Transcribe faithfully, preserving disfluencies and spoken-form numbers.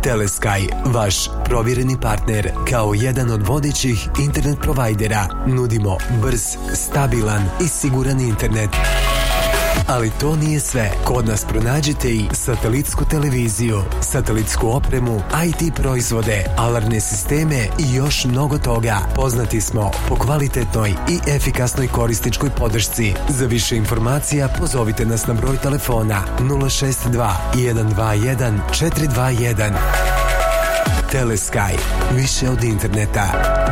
Telesky, vaš provjereni partner. Kao jedan od vodećih internet provajdera nudimo brz, stabilan i siguran internet. Ali to nije sve. Kod nas pronađite i satelitsku televiziju, satelitsku opremu, I T proizvode, alarmne sisteme i još mnogo toga. Poznati smo po kvalitetnoj i efikasnoj korisničkoj podršci. Za više informacija pozovite nas na broj telefona nula šest dva, jedan dva jedan, četiri dva jedan. Telesky, više od interneta.